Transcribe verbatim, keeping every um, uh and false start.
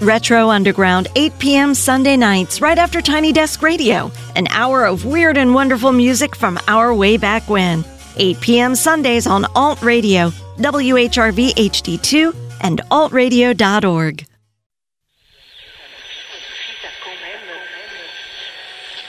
Retro Underground, eight p.m. Sunday nights, right after Tiny Desk Radio. An hour of weird and wonderful music from our way back when. eight p.m. Sundays on Alt Radio, W H R V H D two, and alt radio dot org.